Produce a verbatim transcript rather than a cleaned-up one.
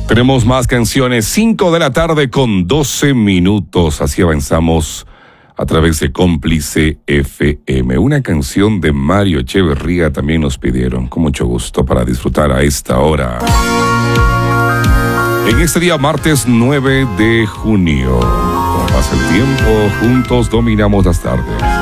Tenemos más canciones, cinco de la tarde con doce minutos, así avanzamos a través de Cómplice F M. Una canción de Mario Echeverría también nos pidieron, con mucho gusto, para disfrutar a esta hora. En este día, martes nueve de junio, como pasa el tiempo, juntos dominamos las tardes.